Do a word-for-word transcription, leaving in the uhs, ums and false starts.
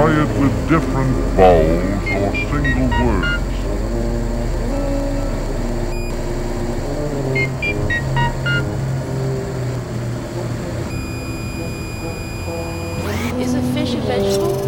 it with different vowels or single words. Is a fish a vegetable?